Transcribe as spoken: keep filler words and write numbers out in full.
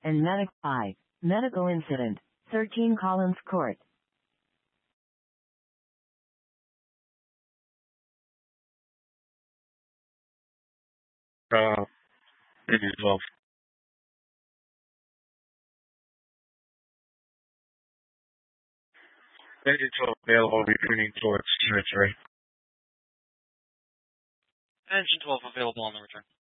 and Medic five. Medical incident. thirteen Collins Court. Uh, maybe twelve. Maybe twelve available returning towards territory. Engine twelve available on the return.